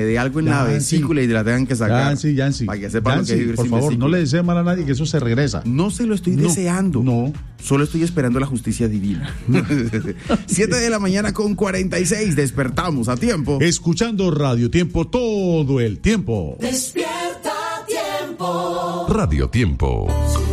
de algo en la vesícula y la tengan que sacar. Yancy. Para que sepan lo que es vivir por sin favor, vesícula. no le desee mal a nadie, que eso se regresa. No se lo estoy deseando. No. Solo estoy esperando la justicia divina. 7 de la mañana con 46. Despertamos a tiempo. Escuchando Radio Tiempo todo el tiempo. Despierta Tiempo. Radio Tiempo.